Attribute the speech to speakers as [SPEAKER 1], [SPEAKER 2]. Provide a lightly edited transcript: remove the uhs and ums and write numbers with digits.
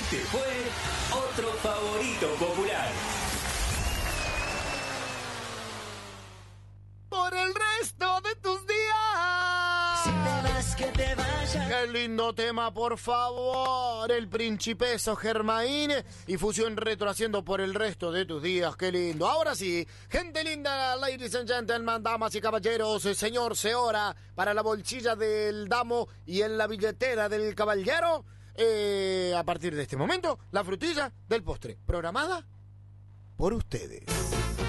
[SPEAKER 1] Este fue otro favorito popular.
[SPEAKER 2] Por el resto de tus días.
[SPEAKER 3] Si te vas, que te vayas.
[SPEAKER 2] Qué lindo tema, por favor. El Principeso Germain y Fusión Retro haciendo Por el resto de tus días. Qué lindo. Ahora sí, gente linda, ladies and gentlemen, damas y caballeros, señor, señora, para la bolsilla del damo y en la billetera del caballero, a partir de este momento, la frutilla del postre, programada por ustedes.